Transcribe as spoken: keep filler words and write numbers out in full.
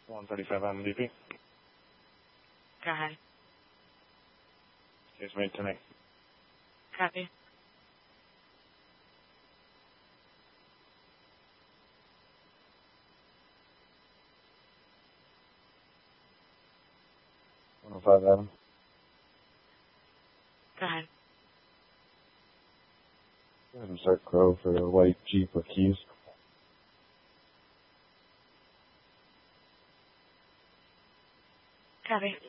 one thirty-five M D P. Go ahead. Case made tonight. Copy. one oh five Adam. Go ahead. Go ahead and start Crow for a white Jeep with keys. Copy.